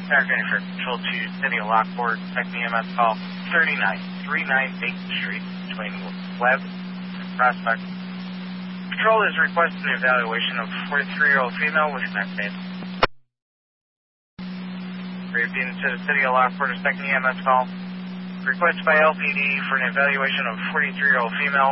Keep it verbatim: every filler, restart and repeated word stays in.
American Air Patrol to City of Lockport, second E M S call thirty-nine thirty-nine Baker Street between Webb and Prospect. Patrol is requesting an evaluation of forty-three-year-old female with neck pain. Repeating to the City of Lockport, a second E M S call. Request by L P D for an evaluation of forty-three-year-old female